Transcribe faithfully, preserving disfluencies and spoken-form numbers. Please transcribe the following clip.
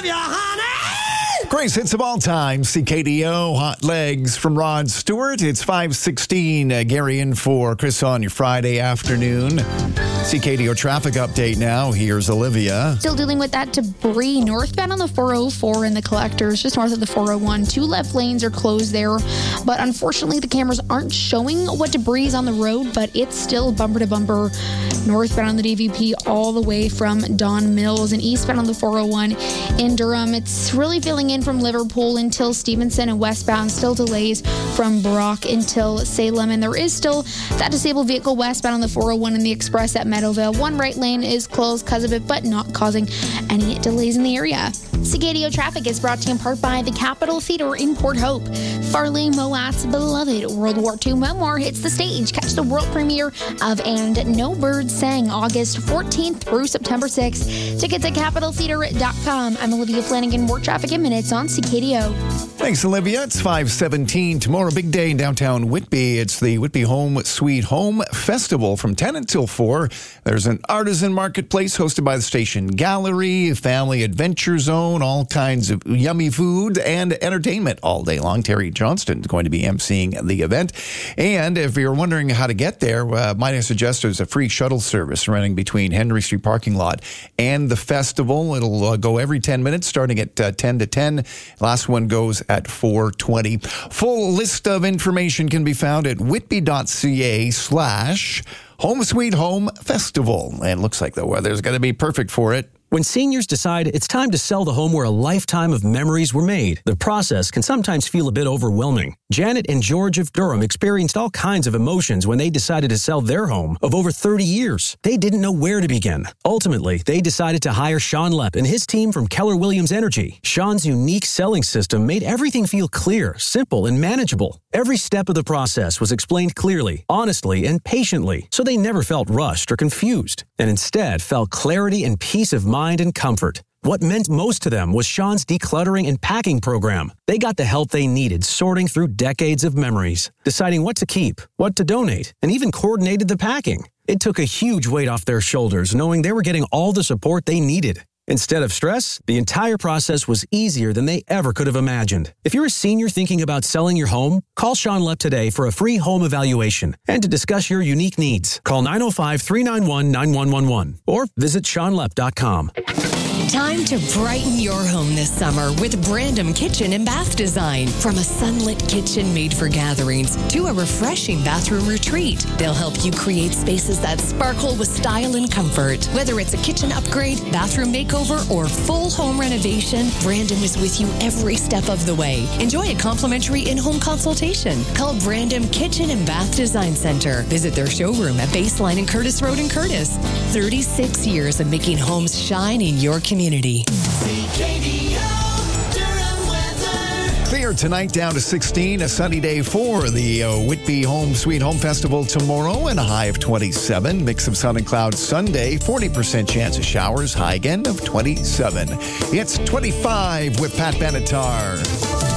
love you, honey. Greatest hits of all time, C K D O, Hot Legs from Rod Stewart. It's five sixteen, uh, Gary in for Chris on your Friday afternoon. C K D O traffic update now. Here's Olivia. Still dealing with that debris northbound on the four oh four and the collectors, just north of the four oh one. Two left lanes are closed there, but unfortunately the cameras aren't showing what debris is on the road, but it's still bumper to bumper northbound on the D V P all the way from Don Mills, and eastbound on the four oh one in Durham. It's really filling in from Liverpool until Stevenson, and westbound still delays from Brock until Salem, and there is still that disabled vehicle westbound on the four oh one and the express at Meadowvale. One right lane is closed because of it, but not causing any delays in the area. C K D O traffic is brought to you in part by the Capitol Theater in Port Hope. Farley Moat's beloved World War Two memoir hits the stage. Catch the world premiere of And No Birds Sang August fourteenth through September sixth. Tickets at capitol theater dot com. I'm Olivia Flanagan. More traffic in minutes on C K D O. Thanks, Olivia. It's five seventeen. Tomorrow, big day in downtown Whitby. It's the Whitby Home Sweet Home Festival from ten until four. There's an artisan marketplace hosted by the Station Gallery, family adventure zone, all kinds of yummy food and entertainment all day long. Terry Johnston is going to be emceeing the event. And if you're wondering how to get there, uh, might I suggest there's a free shuttle service running between Henry Street parking lot and the festival. It'll uh, go every ten minutes, starting at uh, ten to ten. Last one goes at four twenty. Full list of information can be found at whitby.ca slash Home Sweet Home Festival. And it looks like the weather's going to be perfect for it. When seniors decide it's time to sell the home where a lifetime of memories were made, the process can sometimes feel a bit overwhelming. Janet and George of Durham experienced all kinds of emotions when they decided to sell their home of over thirty years. They didn't know where to begin. Ultimately, they decided to hire Sean Lepp and his team from Keller Williams Energy. Sean's unique selling system made everything feel clear, simple, and manageable. Every step of the process was explained clearly, honestly, and patiently, so they never felt rushed or confused, and instead felt clarity and peace of mind and comfort. What meant most to them was Sean's decluttering and packing program. They got the help they needed sorting through decades of memories, deciding what to keep, what to donate, and even coordinated the packing. It took a huge weight off their shoulders knowing they were getting all the support they needed. Instead of stress, the entire process was easier than they ever could have imagined. If you're a senior thinking about selling your home, call Sean Lepp today for a free home evaluation and to discuss your unique needs. Call nine oh five, three nine one, nine one one one or visit sean lepp dot com. Time to brighten your home this summer with Brandom Kitchen and Bath Design. From a sunlit kitchen made for gatherings to a refreshing bathroom retreat, they'll help you create spaces that sparkle with style and comfort. Whether it's a kitchen upgrade, bathroom makeover, or full home renovation, Brandom is with you every step of the way. Enjoy a complimentary in-home consultation. Call Brandom Kitchen and Bath Design Center. Visit their showroom at Baseline and Curtis Road in Curtis. thirty-six years of making homes shine in your community. C K D O Durham weather. Clear tonight, down to sixteen. A sunny day for the uh, Whitby Home Sweet Home Festival tomorrow, and a high of twenty-seven. Mix of sun and clouds Sunday. forty percent chance of showers. High again of twenty-seven. It's twenty-five with Pat Benatar.